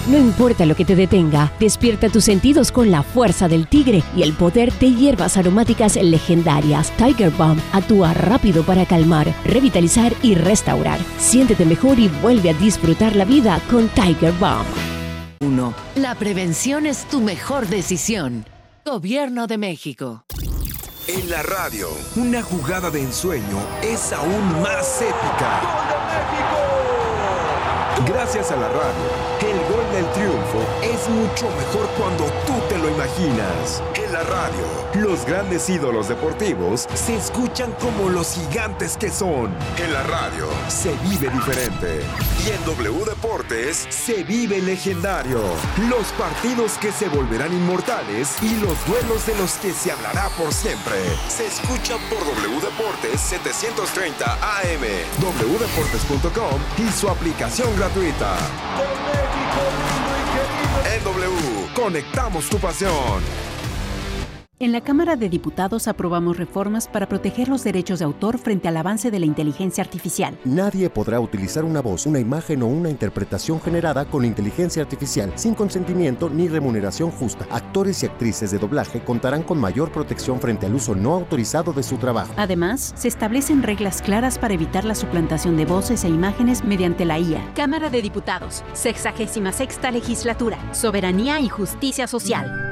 No importa lo que te detenga, despierta tus sentidos con la fuerza del tigre y el poder de hierbas aromáticas legendarias. Tiger Balm actúa rápido para calmar, revitalizar y restaurar. Siéntete mejor y vuelve a disfrutar la vida con Tiger Balm. 1. La prevención es tu mejor decisión. Gobierno de México. En la radio, una jugada de ensueño es aún más épica. ¡Gol de México! Gracias a la radio, el gol del triunfo es mucho mejor cuando tú te lo imaginas. En la radio, los grandes ídolos deportivos se escuchan como los gigantes que son. En la radio, se vive diferente. Y en W Deportes, se vive legendario. Los partidos que se volverán inmortales y los duelos de los que se hablará por siempre. Se escuchan por W Deportes 730 AM, wdeportes.com y su aplicación gratuita. Con México lindo y querido. En W, conectamos tu pasión. En la Cámara de Diputados aprobamos reformas para proteger los derechos de autor frente al avance de la inteligencia artificial. Nadie podrá utilizar una voz, una imagen o una interpretación generada con inteligencia artificial sin consentimiento ni remuneración justa. Actores y actrices de doblaje contarán con mayor protección frente al uso no autorizado de su trabajo. Además, se establecen reglas claras para evitar la suplantación de voces e imágenes mediante la IA. Cámara de Diputados, 66ª Legislatura, Soberanía y Justicia Social.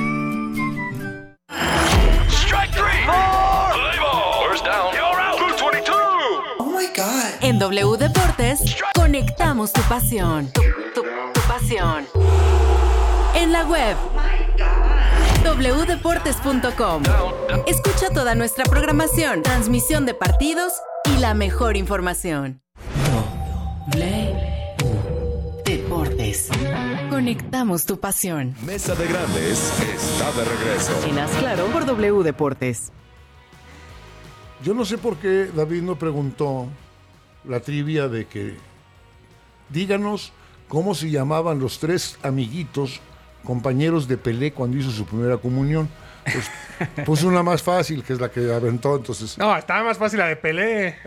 En W Deportes, conectamos tu pasión. Tu pasión. En la web, wdeportes.com. Escucha toda nuestra programación, transmisión de partidos y la mejor información. W Deportes. Conectamos tu pasión. Mesa de Grandes está de regreso. En Haz Claro por W Deportes. Yo no sé por qué David no preguntó la trivia de que díganos cómo se llamaban los tres amiguitos, compañeros de Pelé cuando hizo su primera comunión. Pues puso una más fácil, que es la que aventó, entonces. No, estaba más fácil la de Pelé.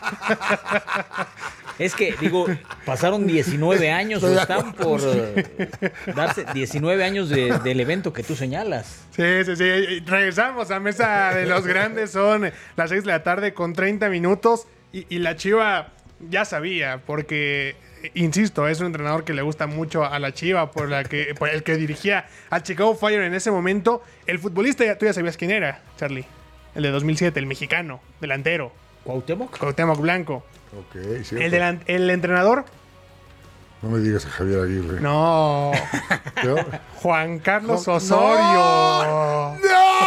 Es que, digo, pasaron 19 años o están por darse 19 años del evento que tú señalas. Sí. Regresamos a Mesa de los Grandes. Son las 6 de la tarde con 30 minutos. Y la Chiva ya sabía, porque, insisto, es un entrenador que le gusta mucho a la Chiva, por el que dirigía al Chicago Fire en ese momento. El futbolista, tú ya sabías quién era, Charlie. El de 2007, el mexicano, delantero. Cuauhtémoc Blanco. Ok, sí. El entrenador. No me digas a Javier Aguirre. No. Juan Carlos Osorio. ¡No!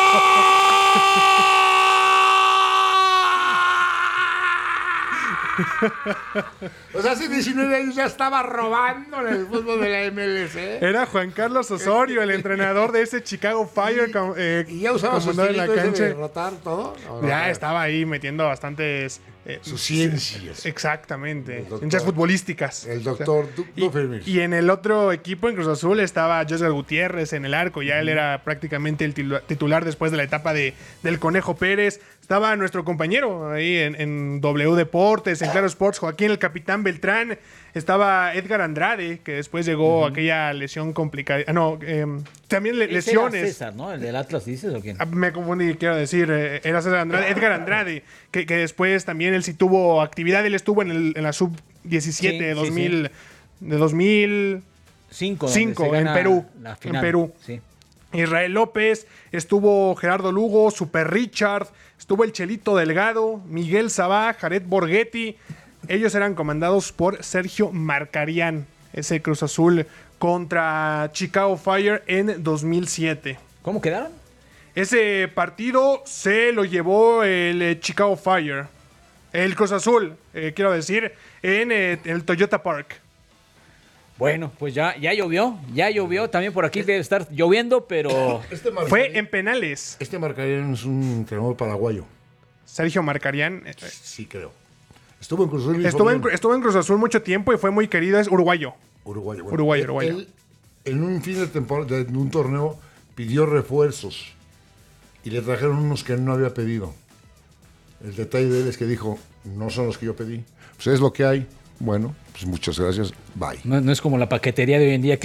O sea, hace 19 años ya estaba robando en el fútbol de la MLC. Era Juan Carlos Osorio, el entrenador de ese Chicago Fire. ¿Y ya usaba su estilito en la cancha de rotar todo? Ya estaba ahí metiendo bastantes... sus ciencias. Exactamente. Ciencias futbolísticas. El doctor y en el otro equipo, en Cruz Azul, estaba José Gutiérrez en el arco. Ya él era prácticamente el titular después de la etapa del Conejo Pérez. Estaba nuestro compañero ahí en W Deportes, en Claro Sports, Joaquín el Capitán Beltrán. Estaba Edgar Andrade, que después llegó aquella lesión complicada. También lesiones. Era César, ¿no? ¿El del Atlas dices o quién? Me confundí, quiero decir. Era César Andrade. Edgar Andrade, que después también él sí tuvo actividad. Él estuvo en la sub-17 de 2005 en Perú. En Perú. Sí. Israel López, estuvo Gerardo Lugo, Super Richard, estuvo el Chelito Delgado, Miguel Sabá, Jared Borghetti. Ellos eran comandados por Sergio Marcarián, ese Cruz Azul contra Chicago Fire en 2007. ¿Cómo quedaron? Ese partido se lo llevó el Chicago Fire, el Cruz Azul, quiero decir, en el Toyota Park. Bueno, pues ya llovió. También por aquí debe estar lloviendo, pero... Fue en penales. Este Marcarián es un entrenador paraguayo. Sergio Marcarián. Sí, creo. Estuvo en Cruz Azul. Estuvo en Cruz Azul mucho tiempo y fue muy querido. Es uruguayo. Bueno, Uruguayo. Él, en un fin de temporada, de un torneo, pidió refuerzos. Y le trajeron unos que no había pedido. El detalle de él es que dijo, no son los que yo pedí. Pues es lo que hay. Bueno, pues muchas gracias. Bye. No es como la paquetería de hoy en día que